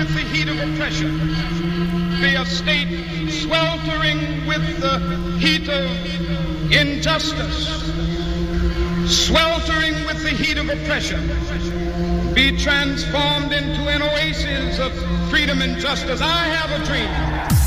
with the heat of oppression, be a state sweltering with the heat of injustice, sweltering with the heat of oppression, be transformed into an oasis of freedom and justice. I have a dream